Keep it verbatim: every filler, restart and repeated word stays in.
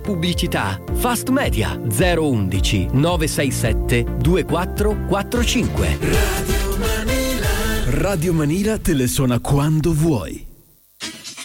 pubblicità. Fast Media zero undici nove sei sette due quattro quattro cinque. Radio Manila. Radio Manila te le suona quando vuoi.